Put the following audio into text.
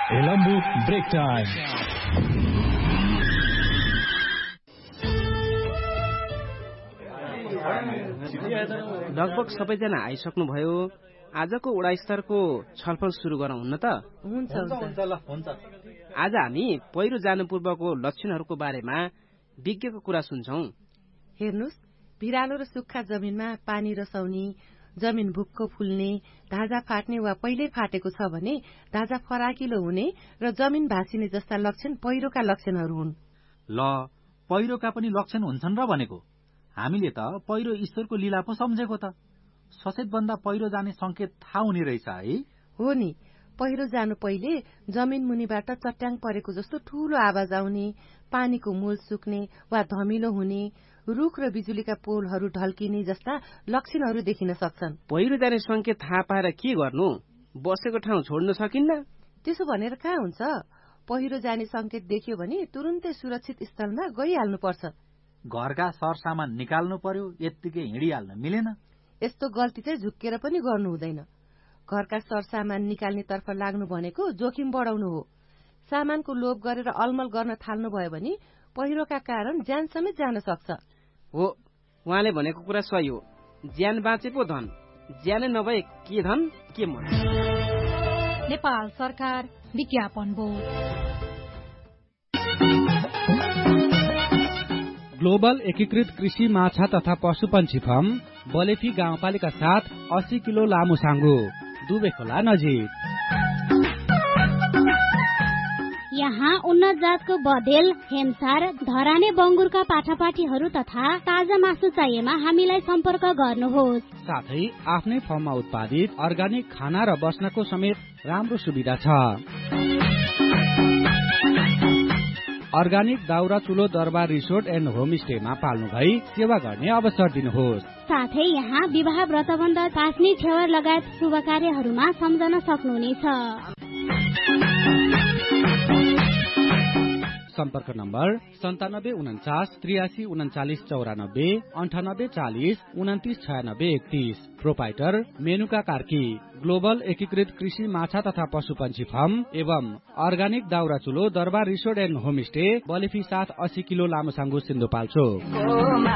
Elambu break time. लगभग सबैजना आइसक्नुभयो। आजको वडा स्तरको छलफल सुरु गरौँ हुन्न त? हुन्छ। आज हामी पहिरो जानु पूर्वको लक्षणहरूको बारेमा विज्ञको कुरा सुन्छौं। हेर्नुस्, भिरालो र सुक्खा जमिनमा पानी रसाउने, जमिन भुक्को फुल्ने, धाजा फाट्ने वा पहिल्यै फाटेको छ भने धाजा फराकिलो हुने र जमिन भासिने जस्ता लक्षण पहिरोका लक्षणहरू हुन्। ल, पहिरोका पनि लक्षण हुन्छन् र भनेको। हामीले त पहिरो ईश्वरको लीला पो सम्झेको त। सचेत बन्दा पहिरो जाने संकेत थाहा हुने रहेछ है। हो नि, पहिरो जानु पहिले जमिन मुनिबाट चट्याङ परेको जस्तो ठूलो आवाज आउने, पानीको मूल सुक्ने वा धमिलो हुने, रुख र बिजुलीका पोलहरू ढल्किने जस्ता लक्षणहरू देखिन सक्छन्। पहिरो जाने संकेत थाहा पाएर के गर्नु? बसेको ठाउँ छोड्न सकिन्न? त्यसो भनेर कहाँ हुन्छ? पहिरो जाने संकेत देखियो भने तुरुन्तै सुरक्षित स्थलमा गइहाल्नुपर्छ। घरका सरसामान निकाल्नु पर्यो, यत्तिकै हिँडिहाल्न मिलेन। यस्तो गल्ती चाहिँ झुक्केर पनि गर्नु हुँदैन। घरका सरसामान निकाल्ने तर्फ लाग्नु भनेको जोखिम बढाउनु हो। सामानको लोभ गरेर अलमल गर्न थाल्नु भयो भने पहिरोका कारण ज्यान समेत जान सक्छ। हो, उहाँले भनेको कुरा सही हो। ज्यान बाँचे पो धन, ज्यानै नभए के धन के मन। नेपाल सरकार विज्ञापन बोर्ड। ग्लोबल एकीकृत कृषि माछा तथा पशुपन्छी फार्म बलेफी गाउँपालिका 7 80 किलो लामो साङ्गो, दुबे खोला नजिक। यहाँ उन्नत जातको बदेल, हेमसार, धराने बंगुरका पाठापाठीहरू तथा ताजा मासु चाहिएमा हामीलाई सम्पर्क गर्नुहोस्। साथै आफ्नै फर्ममा उत्पादित अर्गानिक खाना र बस्नको समेत राम्रो सुविधा छ। अर्गानिक दाउरा चुलो दरबार रिसोर्ट एन्ड होमस्टेमा पाल्नु भई सेवा गर्ने अवसर दिनुहोस्। साथै यहाँ विवाह व्रतबन्ध, पास्नी छेवर लगायत शुभ कार्यहरूमा सम्झन सक्नुहुनेछ। सम्पर्क number 9749 83 39 94 98 40 29 96 31। Proprietor Menuka Karki. Global एकीकृत कृषि माछा तथा पशुपन्छी फार्म एवं अर्गानिक दाउरा चुलो दरबार resort and homestay, Balephi 7 80 kilo लामो साङ्गो, सिन्धुपाल्चोक।